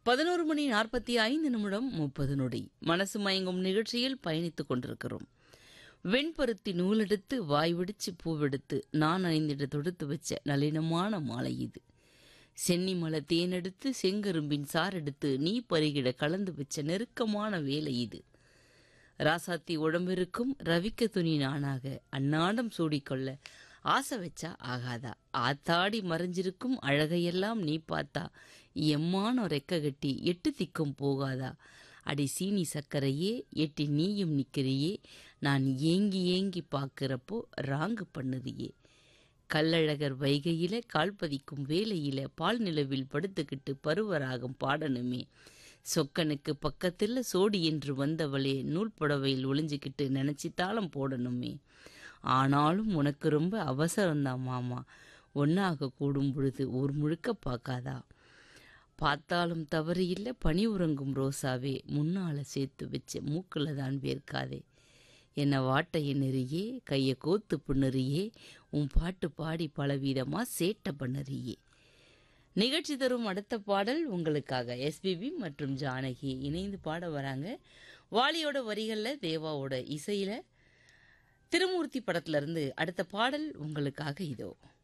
11:45 மனசு மயங்கும் நிகழ்ச்சியில் பயணித்துக் கொண்டிருக்கிறோம். வெண்பருத்தி நூலெடுத்து வாய் விடிச்சு பூவெடுத்து நான் அணிந்திட தொடுத்து வச்ச நளினமான மாலை இது. சென்னி மலை தேனெடுத்து செங்கரும்பின் சாரெடுத்து நீ பருகிட கலந்து வச்ச நெருக்கமான வேலை இது. ராசாத்தி உடம்பிருக்கும் ரவிக்க துணி நானாக அன்னாடம் சூடிக்கொள்ள ஆசை வச்சா ஆகாதா? ஆத்தாடி மறைஞ்சிருக்கும் அழகையெல்லாம் நீ பார்த்தா எம்மான ரெக்க கட்டி எட்டு திக்கும் போகாதா? அடி சீனி சக்கரையே எட்டி நீயும் நிக்கிறியே, நான் ஏங்கி ஏங்கி பார்க்கிறப்போ ராங்கு பண்ணுறியே. கல்லழகர் வைகையில கால் பதிக்கும் வேலையில பால் நிலவில் படுத்துக்கிட்டு பருவராகம் பாடணுமே. சொக்கனுக்கு பக்கத்தில் சோடி என்று வந்தவளே நூல் புடவையில் ஒளிஞ்சுக்கிட்டு நினைச்சி தாளம் போடணுமே. ஆனாலும் உனக்கு ரொம்ப அவசரம்தான் மாமா, ஒன்னாக கூடும் பொழுது ஊர் முழுக்க பார்க்காதா? பார்த்தாலும் தவறு இல்லை பனி உறங்கும் ரோசாவே, முன்னால சேர்த்து வச்ச மூக்குல தான் வேர்க்காதே. என்னை வாட்டைய நெறியே கையை கோத்து பின்னறியே, உன் பாட்டு பாடி பலவிதமா சேட்டை பண்ணறியே. நிகழ்ச்சி தரும் அடுத்த பாடல் உங்களுக்காக எஸ்பிபி மற்றும் ஜானகி இணைந்து பாட வராங்க. வாலியோட வரிகளில் தேவாவோட இசையில திருமூர்த்தி படத்துல இருந்து அடுத்த பாடல் உங்களுக்காக இதோ.